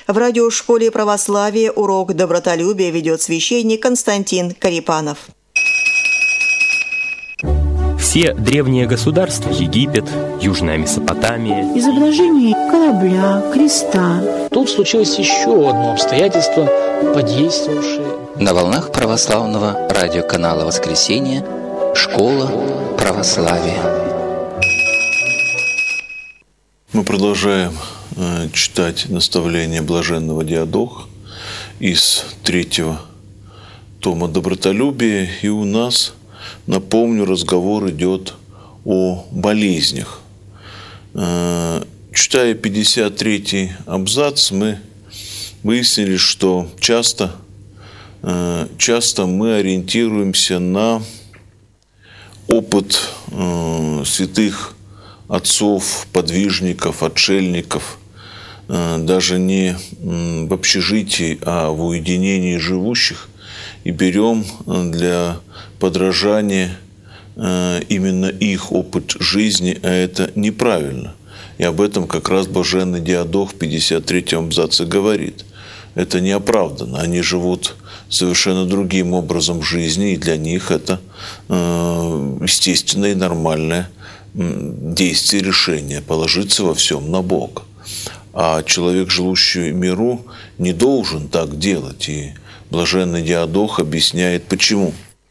В радиошколе православия урок добротолюбия ведет священник Константин Карипанов. Все древние государства – Египет, Южная Месопотамия. Изображение корабля, креста. Тут случилось еще одно обстоятельство, подействовавшее. На волнах православного радиоканала «Воскресенье» «Школа православия». Мы продолжаем читать наставление блаженного Диадоха из 3-го тома «Добротолюбие». И у нас, напомню, разговор идет о болезнях. Читая 53-й абзац, мы выяснили, что часто мы ориентируемся на опыт святых отцов, подвижников, отшельников, даже не в общежитии, а в уединении живущих, и берем для подражания именно их опыт жизни, а это неправильно. И об этом как раз блаженный Диадох в 53-м абзаце говорит. Это неоправданно. Они живут совершенно другим образом жизни, и для них это естественное и нормальное действие, решение положиться во всем на Бога. А человек, живущий в миру, не должен так делать. И блаженный Диадох объясняет, почему.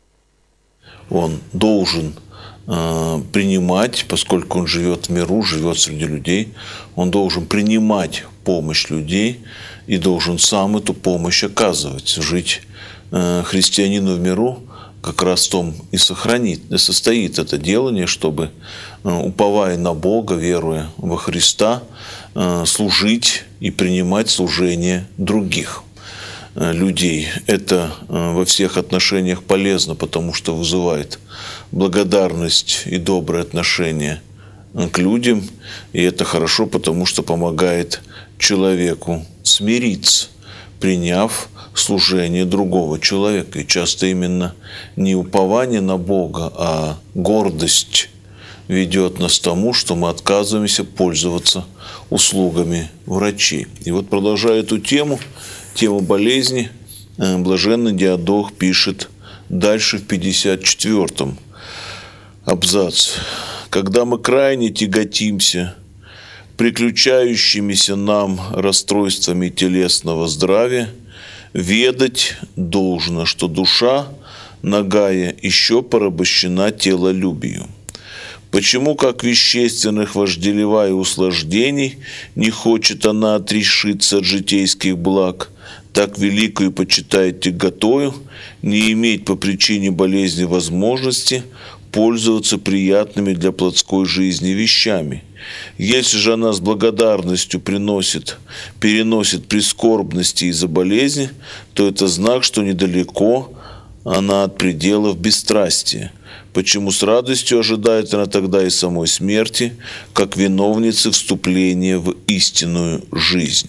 Он должен принимать, поскольку он живет в миру, живет среди людей, он должен принимать помощь людей и должен сам эту помощь оказывать. Жить христианину в миру как раз в том и состоит это делание, чтобы, уповая на Бога, веруя во Христа, служить и принимать служение других людей. Это во всех отношениях полезно, потому что вызывает благодарность и доброе отношение к людям. И это хорошо, потому что помогает человеку смириться, приняв служение другого человека. И часто именно не упование на Бога, а гордость ведет нас к тому, что мы отказываемся пользоваться услугами врачей. И вот, продолжая эту тему болезни, блаженный Диадох пишет дальше в 54-м абзац. «Когда мы крайне тяготимся приключающимися нам расстройствами телесного здравия, ведать должно, что душа, нагая, еще порабощена телолюбию. Почему, как вещественных вожделевая услаждений, не хочет она отрешиться от житейских благ, так великую почитает тяготою, не иметь по причине болезни возможности пользоваться приятными для плотской жизни вещами. Если же она с благодарностью переносит прискорбности из-за болезни, то это знак, что недалеко она от пределов бесстрастия. Почему с радостью ожидает она тогда и самой смерти, как виновницы вступления в истинную жизнь».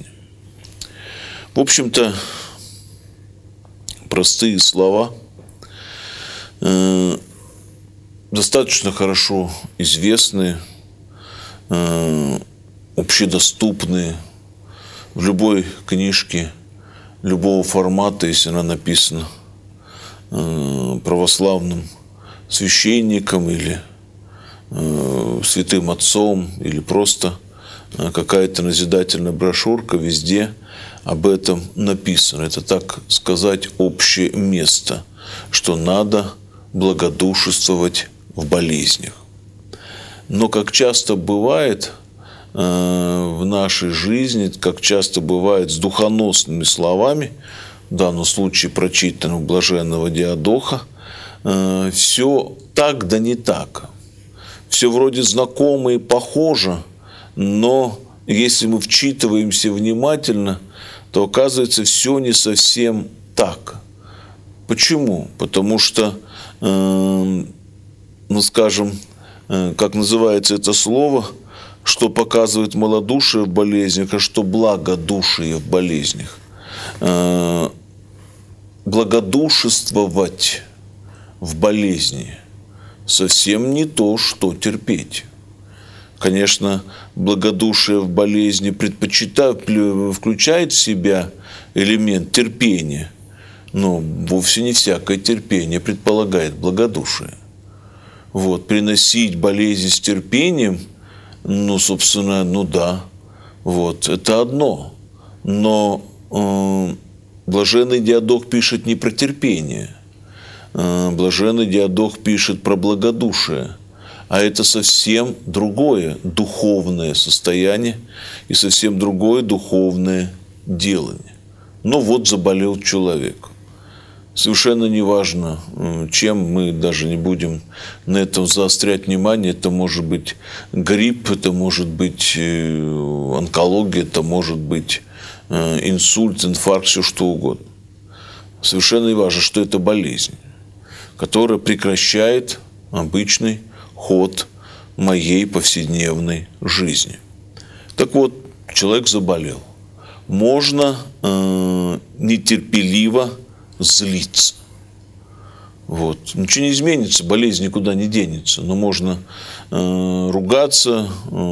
В общем-то, простые слова, достаточно хорошо известные, общедоступные. В любой книжке любого формата, если она написана православным священником или святым отцом, или просто какая-то назидательная брошюрка, везде об этом написано. Это, так сказать, общее место, что надо благодушествовать в болезнях. Но как часто бывает в нашей жизни, как часто бывает с духоносными словами, в данном случае прочитанного блаженного Диадоха, все так да не так. Все вроде знакомо и похоже, но если мы вчитываемся внимательно, то оказывается все не совсем так. Почему? Потому что, скажем, как называется это слово, что показывает малодушие в болезнях, а что благодушие в болезнях. Благодушествовать в болезни совсем не то, что терпеть. Конечно, благодушие в болезни включает в себя элемент терпения, но вовсе не всякое терпение предполагает благодушие. Вот, приносить болезнь с терпением, собственно, да, вот, это одно. Но блаженный Диадох пишет не про терпение. Блаженный Диадох пишет про благодушие. А это совсем другое духовное состояние и совсем другое духовное делание. Вот заболел человек. Совершенно неважно, чем, мы даже не будем на этом заострять внимание. Это может быть грипп, это может быть онкология, это может быть инсульт, инфаркт, все что угодно. Совершенно неважно, что это болезнь, которая прекращает обычный ход моей повседневной жизни. Так вот, человек заболел. Можно нетерпеливо злиться. Вот. Ничего не изменится, болезнь никуда не денется. Но можно ругаться,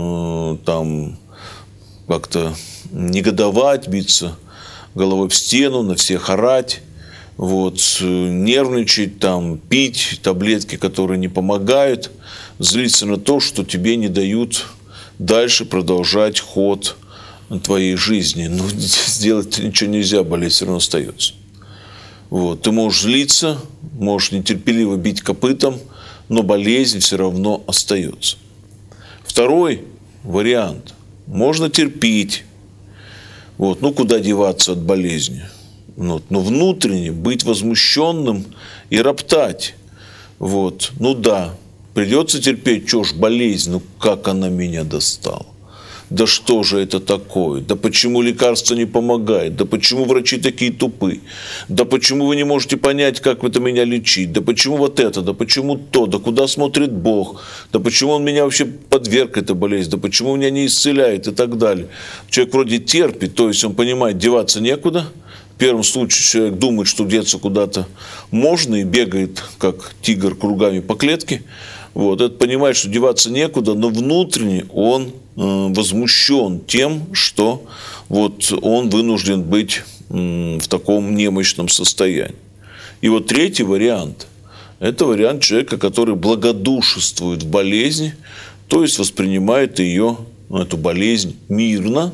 там как-то негодовать, биться головой в стену, на всех орать, вот, нервничать, там, пить таблетки, которые не помогают, злиться на то, что тебе не дают дальше продолжать ход твоей жизни. Сделать ничего нельзя, болезнь все равно остается. Вот. Ты можешь злиться, можешь нетерпеливо бить копытом, но болезнь все равно остается. Второй вариант. Можно терпеть. Вот. Куда деваться от болезни? Но внутренне быть возмущенным и роптать. Вот. Да, придется терпеть, что ж болезнь, как она меня достала. Да что же это такое? Да почему лекарство не помогает? Да почему врачи такие тупые? Да почему вы не можете понять, как это меня лечить? Да почему вот это? Да почему то? Да куда смотрит Бог? Да почему Он меня вообще подверг этой болезни? Да почему меня не исцеляет? И так далее. Человек вроде терпит, то есть он понимает, деваться некуда. В первом случае человек думает, что деться куда-то можно и бегает, как тигр, кругами по клетке. Вот. Это понимает, что деваться некуда, но внутренне он возмущен тем, что вот он вынужден быть в таком немощном состоянии. И вот третий вариант – это вариант человека, который благодушествует в болезни, то есть воспринимает ее, эту болезнь, мирно,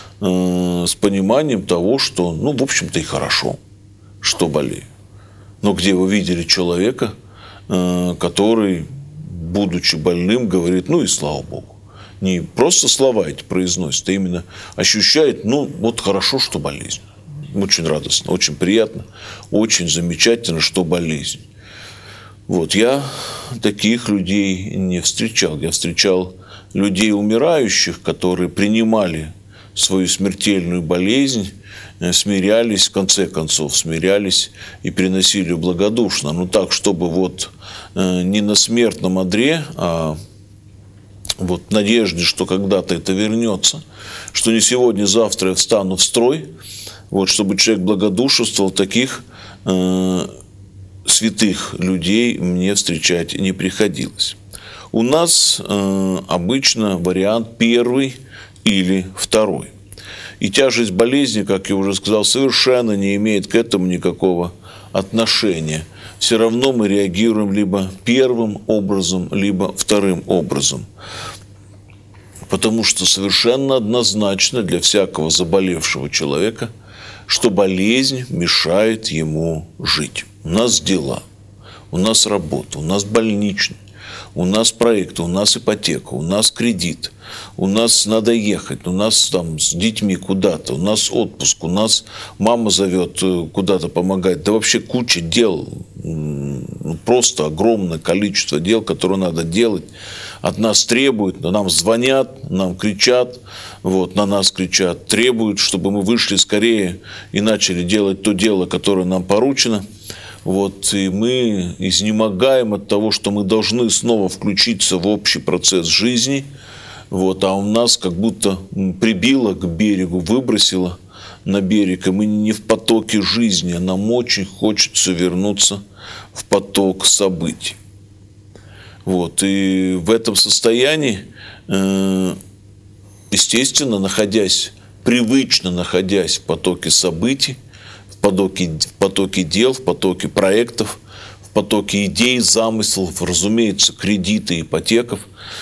с пониманием того, что, в общем-то, и хорошо, что болею. Но где вы видели человека, который, будучи больным, говорит, и слава Богу. Не просто слова эти произносит, а именно ощущает, вот хорошо, что болезнь. Очень радостно, очень приятно, очень замечательно, что болезнь. Вот, я таких людей не встречал. Я встречал людей умирающих, которые принимали свою смертельную болезнь, смирялись, в конце концов, смирялись и переносили благодушно. Так, чтобы вот не на смертном одре, а вот в надежде, что когда-то это вернется, что не сегодня, завтра я встану в строй, вот, чтобы человек благодушествовал, таких святых людей мне встречать не приходилось. У нас обычно вариант первый или второй. И тяжесть болезни, как я уже сказал, совершенно не имеет к этому никакого отношения. Все равно мы реагируем либо первым образом, либо вторым образом. Потому что совершенно однозначно для всякого заболевшего человека, что болезнь мешает ему жить. У нас дела, у нас работа, у нас больничный, у нас проекты, у нас ипотека, у нас кредит, у нас надо ехать, у нас там с детьми куда-то, у нас отпуск, у нас мама зовет куда-то помогать. Да вообще куча дел, просто огромное количество дел, которые надо делать. От нас требуют, нам звонят, нам кричат, вот, на нас кричат, требуют, чтобы мы вышли скорее и начали делать то дело, которое нам поручено. Вот, и мы изнемогаем от того, что мы должны снова включиться в общий процесс жизни. Вот, а у нас как будто прибило к берегу, выбросило на берег, и мы не в потоке жизни, а нам очень хочется вернуться в поток событий. Вот, и в этом состоянии естественно, привычно находясь в потоке событий, в потоке дел, в потоке проектов, в потоке идей, замыслов, разумеется, кредита, ипотеков,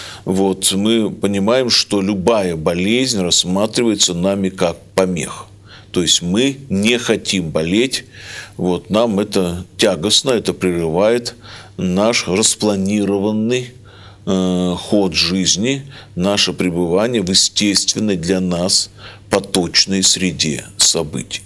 мы понимаем, что любая болезнь рассматривается нами как помеха. То есть мы не хотим болеть, нам это тягостно, это прерывает наш распланированный ход жизни, наше пребывание в естественной для нас поточной среде событий.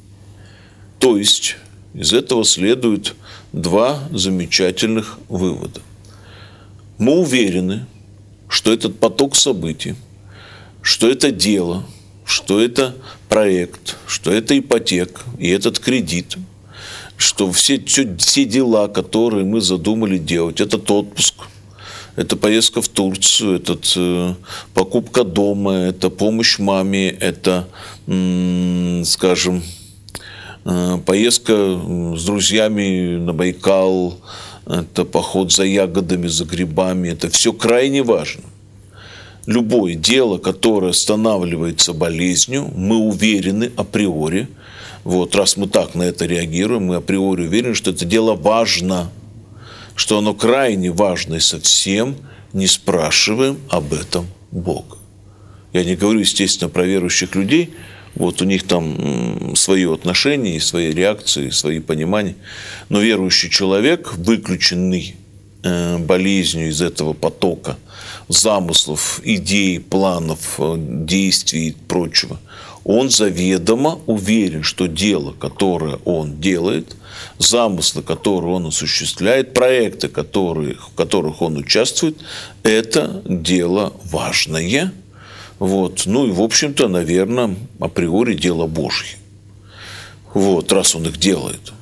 То есть из этого следует два замечательных вывода. Мы уверены, что этот поток событий, что это дело, что это проект, что это ипотека и этот кредит, что все дела, которые мы задумали делать, этот отпуск, это поездка в Турцию, это покупка дома, это помощь маме, это, скажем, поездка с друзьями на Байкал, это поход за ягодами, за грибами, это все крайне важно. Любое дело, которое останавливается болезнью, мы уверены априори, раз мы так на это реагируем, мы априори уверены, что это дело важно, что оно крайне важно, и совсем не спрашиваем об этом Бога. Я не говорю, естественно, про верующих людей, у них там свое отношение, свои реакции, свои понимания. Но верующий человек, выключенный болезнью из этого потока замыслов, идей, планов, действий и прочего, он заведомо уверен, что дело, которое он делает, замыслы, которые он осуществляет, проекты, в которых он участвует, это дело важное. И, в общем-то, наверное, априори дело Божье. Раз он их делает.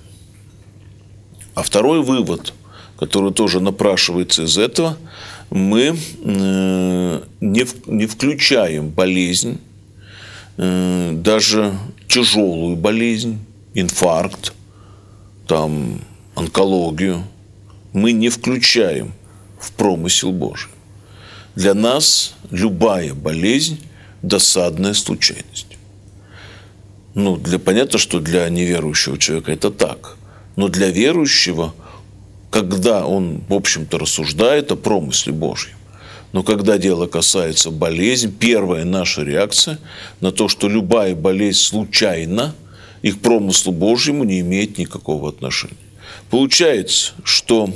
А второй вывод, который тоже напрашивается из этого, мы не включаем болезнь, даже тяжелую болезнь, инфаркт, онкологию, мы не включаем в промысел Божий. Для нас любая болезнь – досадная случайность. Понятно, что для неверующего человека это так. Но для верующего, когда он, в общем-то, рассуждает о промысле Божьем, но когда дело касается болезни, первая наша реакция на то, что любая болезнь случайна и к промыслу Божьему не имеет никакого отношения. Получается, что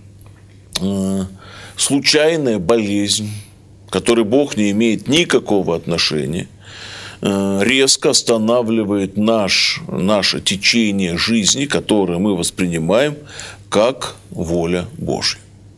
случайная болезнь, к которой Бог не имеет никакого отношения, резко останавливает наше течение жизни, которое мы воспринимаем как воля Божья.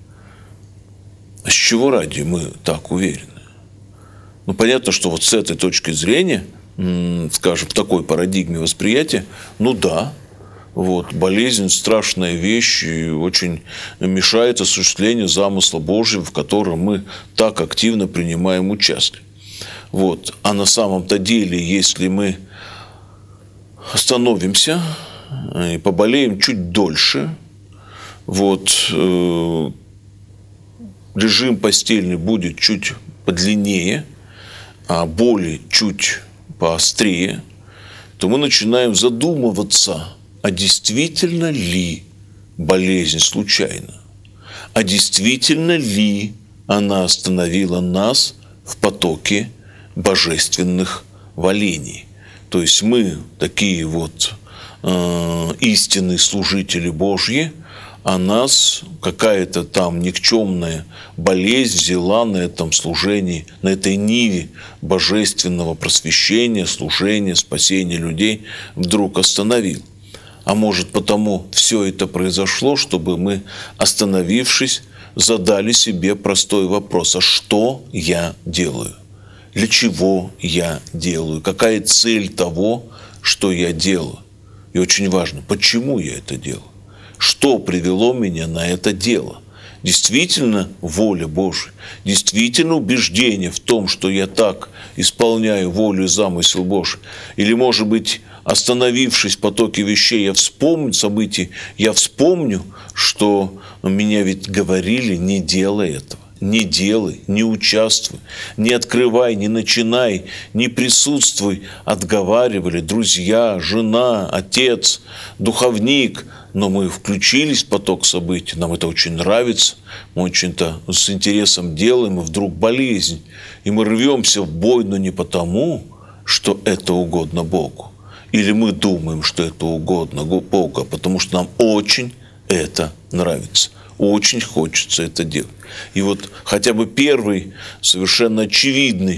С чего ради мы так уверены? Понятно, что с этой точки зрения, скажем, в такой парадигме восприятия, болезнь – страшная вещь и очень мешает осуществлению замысла Божьего, в котором мы так активно принимаем участие. А на самом-то деле, если мы остановимся и поболеем чуть дольше, режим постельный будет чуть подлиннее, а боли чуть поострее, то мы начинаем задумываться, а действительно ли болезнь случайна? А действительно ли она остановила нас в потоке божественных волений? То есть мы такие истинные служители Божьи, а нас какая-то там никчемная болезнь взяла на этом служении, на этой ниве божественного просвещения, служения, спасения людей, вдруг остановил. А может, потому все это произошло, чтобы мы, остановившись, задали себе простой вопрос: а что я делаю? Для чего я делаю? Какая цель того, что я делаю? И очень важно, почему я это делаю? Что привело меня на это дело? Действительно воля Божия? Действительно убеждение в том, что я так исполняю волю и замысел Божий? Или, может быть, остановившись в потоке вещей, я вспомню события, я вспомню, что меня ведь говорили: не делай этого, не делай, не участвуй, не открывай, не начинай, не присутствуй, отговаривали друзья, жена, отец, духовник. Но мы включились в поток событий, нам это очень нравится, мы очень-то с интересом делаем, и вдруг болезнь. И мы рвемся в бой, но не потому, что это угодно Богу. Или мы думаем, что это угодно Богу, а потому что нам очень это нравится. Очень хочется это делать. И вот хотя бы первый совершенно очевидный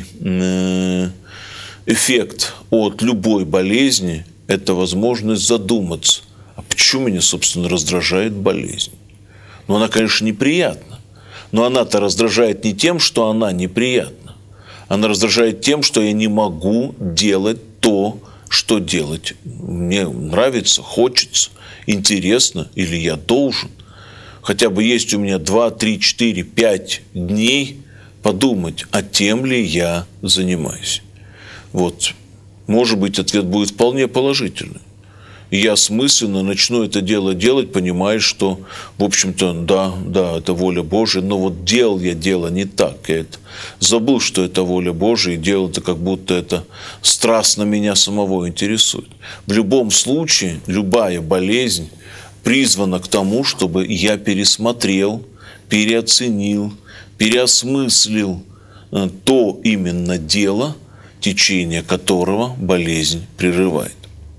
эффект от любой болезни – это возможность задуматься, а почему меня, собственно, раздражает болезнь? Ну, она, конечно, неприятна, но она-то раздражает не тем, что она неприятна. Она раздражает тем, что я не могу делать то, что делать мне нравится, хочется, интересно или я должен. Хотя бы есть у меня 2, 3, 4, 5 дней подумать, а тем ли я занимаюсь. Вот. Может быть, ответ будет вполне положительный. И я осмысленно начну это дело делать, понимая, что, в общем-то, да, это воля Божия, но вот делал я дело не так. Я забыл, что это воля Божия, и делал это, как будто это страстно меня самого интересует. В любом случае, любая болезнь призвана к тому, чтобы я пересмотрел, переоценил, переосмыслил то именно дело, течение которого болезнь прерывает.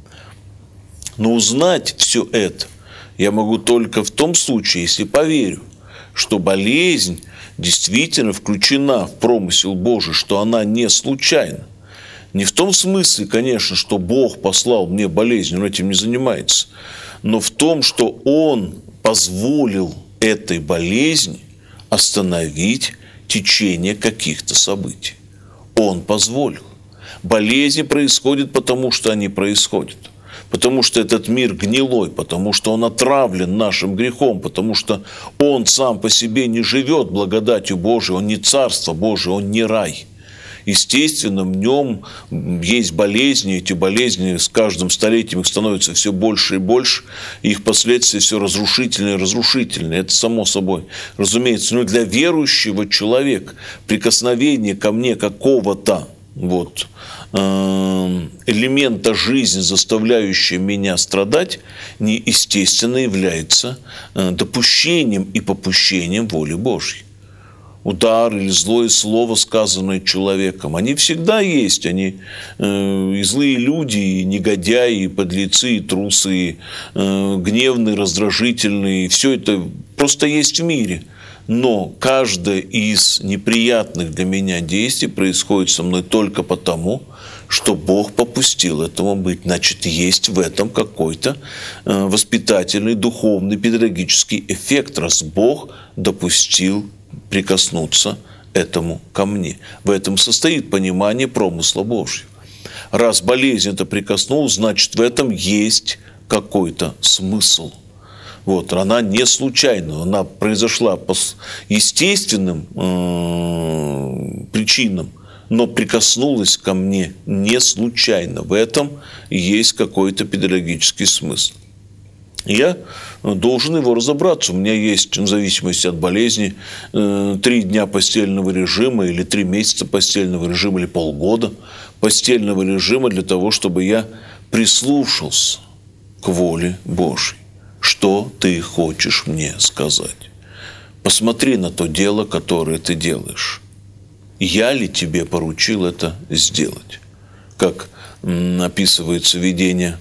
Но узнать все это я могу только в том случае, если поверю, что болезнь действительно включена в промысел Божий, что она не случайна. Не в том смысле, конечно, что Бог послал мне болезнь, он этим не занимается, но в том, что Он позволил этой болезни остановить течение каких-то событий. Он позволил. Болезни происходят потому, что они происходят. Потому что этот мир гнилой, потому что он отравлен нашим грехом, потому что он сам по себе не живет благодатью Божией, он не царство Божие, он не рай. Естественно, в нем есть болезни, эти болезни с каждым столетием их становится все больше и больше, и их последствия все разрушительнее и разрушительнее. Это само собой разумеется. Но для верующего человека прикосновение ко мне какого-то элемента жизни, заставляющего меня страдать, неестественно является допущением и попущением воли Божьей. Удар или злое слово, сказанное человеком, они всегда есть. Они и злые люди, и негодяи, и подлецы, и трусы, и гневные, раздражительные. И все это просто есть в мире. Но каждое из неприятных для меня действий происходит со мной только потому, что Бог попустил этому быть. Значит, есть в этом какой-то воспитательный, духовный, педагогический эффект, раз Бог допустил прикоснуться этому ко мне. В этом состоит понимание промысла Божьего. Раз болезнь это прикоснулась, значит, в этом есть какой-то смысл. Вот, она не случайна, она произошла по естественным причинам, но прикоснулась ко мне не случайно. В этом есть какой-то педагогический смысл. Я должен его разобраться. У меня есть, в зависимости от болезни, 3 дня постельного режима или 3 месяца постельного режима или полгода постельного режима для того, чтобы я прислушался к воле Божьей. Что ты хочешь мне сказать? Посмотри на то дело, которое ты делаешь. Я ли тебе поручил это сделать? Как описывается видение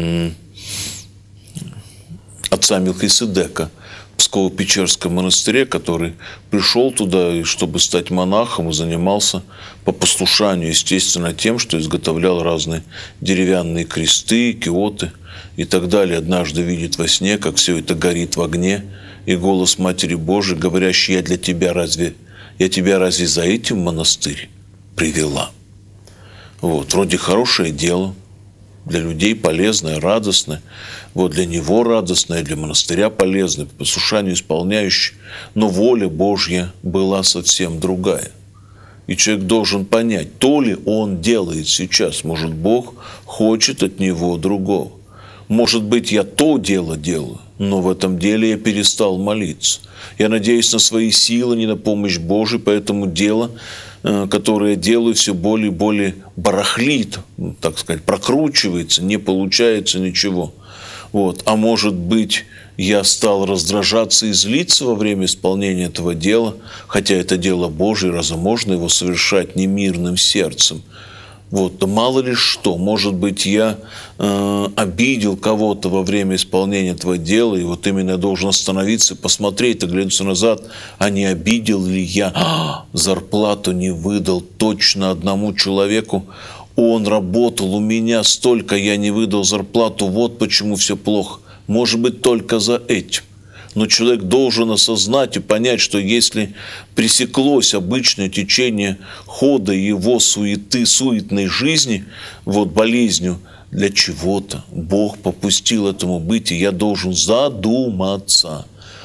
отца Мелхиседека в Псково-Печерском монастыре, который пришел туда, чтобы стать монахом, и занимался по послушанию, естественно, тем, что изготовлял разные деревянные кресты, киоты и так далее. Однажды видит во сне, как все это горит в огне, и голос Матери Божией, говорящий: я тебя разве за этим в монастырь привела? Вот, вроде хорошее дело, для людей полезное, радостное, вот для него радостное, для монастыря полезное, по послушанию исполняющее, но воля Божья была совсем другая. И человек должен понять, то ли он делает сейчас, может, Бог хочет от него другого. Может быть, я то дело делаю, но в этом деле я перестал молиться. Я надеюсь на свои силы, не на помощь Божию, поэтому дело, которое я делаю, все более и более барахлит, так сказать, прокручивается, не получается ничего. Вот. А может быть, я стал раздражаться и злиться во время исполнения этого дела, хотя это дело Божие, разве можно его совершать немирным сердцем? Вот, да мало ли что, может быть, я обидел кого-то во время исполнения этого дела, и вот именно я должен остановиться, посмотреть, оглянуться назад, а не обидел ли я, зарплату не выдал точно одному человеку, он работал у меня столько, я не выдал зарплату, вот почему все плохо. Может быть, только за этим. Но человек должен осознать и понять, что если пресеклось обычное течение хода его суетной жизни, вот болезнью, для чего-то Бог попустил этому быть, и я должен задуматься,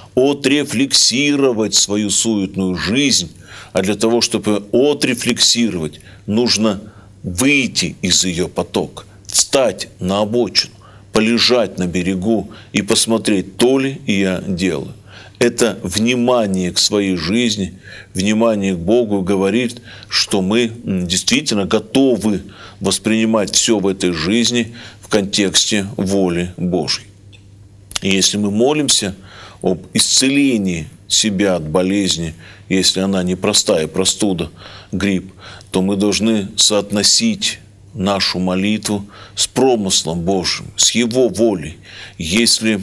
отрефлексировать свою суетную жизнь, а для того, чтобы отрефлексировать, нужно выйти из ее потока, встать на обочину, полежать на берегу и посмотреть, то ли я делаю. Это внимание к своей жизни, внимание к Богу говорит, что мы действительно готовы воспринимать все в этой жизни в контексте воли Божьей. И если мы молимся об исцелении себя от болезни, если она не простая простуда, грипп, то мы должны соотносить нашу молитву с промыслом Божьим, с Его волей. Если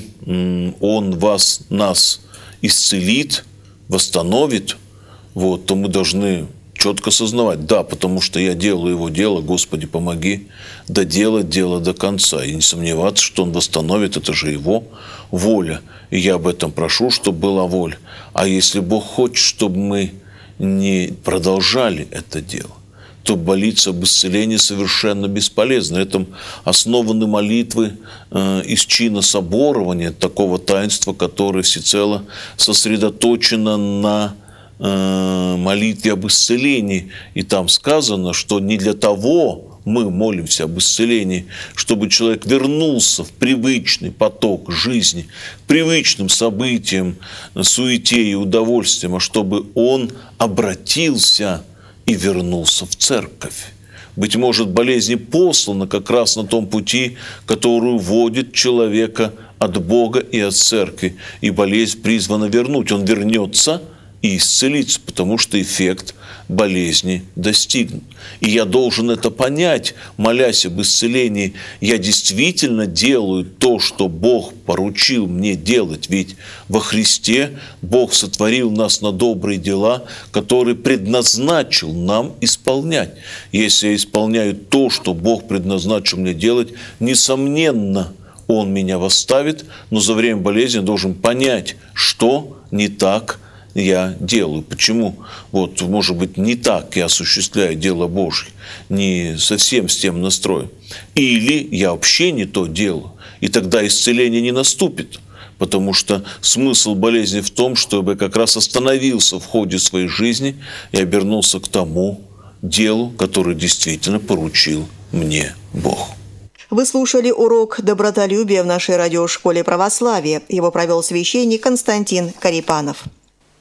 Он нас исцелит, восстановит, вот, то мы должны четко осознавать, да, потому что я делаю Его дело, Господи, помоги доделать дело до конца. И не сомневаться, что Он восстановит, это же Его воля. И я об этом прошу, чтобы была воля. А если Бог хочет, чтобы мы не продолжали это дело, то молиться об исцелении совершенно бесполезно. На этом основаны молитвы из чина соборования, такого таинства, которое всецело сосредоточено на молитве об исцелении. И там сказано, что не для того мы молимся об исцелении, чтобы человек вернулся в привычный поток жизни, к привычным событиям, суете и удовольствиям, а чтобы он обратился и вернулся в церковь. Быть может, болезнь послана как раз на том пути, который уводит человека от Бога и от церкви. И болезнь призвана вернуть. Он вернется и исцелится, потому что эффект болезни достигнут. И я должен это понять, молясь об исцелении. Я действительно делаю то, что Бог поручил мне делать. Ведь во Христе Бог сотворил нас на добрые дела, которые предназначил нам исполнять. Если я исполняю то, что Бог предназначил мне делать, несомненно, Он меня восставит, но за время болезни я должен понять, что не так я делаю. Почему? Вот, может быть, не так я осуществляю дело Божье, не совсем с тем настроем. Или я вообще не то делаю, и тогда исцеление не наступит. Потому что смысл болезни в том, чтобы я как раз остановился в ходе своей жизни и обернулся к тому делу, которое действительно поручил мне Бог. Вы слушали урок «Добротолюбия» в нашей радиошколе православия. Его провел священник Константин Карипанов.